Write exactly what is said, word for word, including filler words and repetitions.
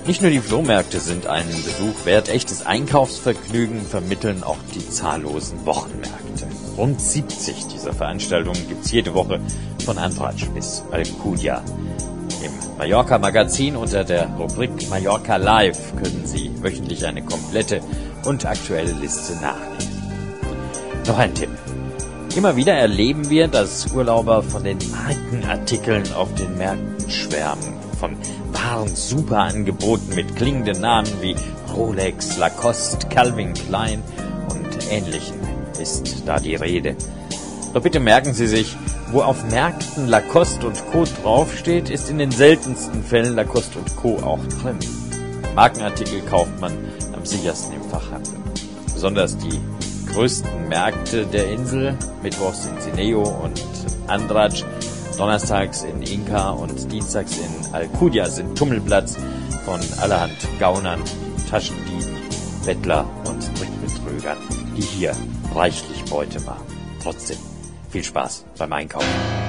Nicht nur die Flohmärkte sind einen Besuch wert, echtes Einkaufsvergnügen vermitteln auch die zahllosen Wochenmärkte. Rund siebzig dieser Veranstaltungen gibt's jede Woche von Andratx bis Alcudia. Im Mallorca-Magazin unter der Rubrik Mallorca Live können Sie wöchentlich eine komplette und aktuelle Liste nachlesen. Noch ein Tipp. Immer wieder erleben wir, dass Urlauber von den Markenartikeln auf den Märkten schwärmen. Von wahren Superangeboten mit klingenden Namen wie Rolex, Lacoste, Calvin Klein und Ähnlichem ist da die Rede. Doch bitte merken Sie sich, wo auf Märkten Lacoste und Co. draufsteht, ist in den seltensten Fällen Lacoste und Co. auch drin. Markenartikel kauft man am sichersten im Fachhandel. Besonders die größten Märkte der Insel, mittwochs in Sineo und Andratx, donnerstags in Inca und dienstags in Alcudia sind Tummelplatz von allerhand Gaunern, Taschendieben, Bettler und Trickbetrügern, die hier reichlich Beute machen. Trotzdem viel Spaß beim Einkaufen.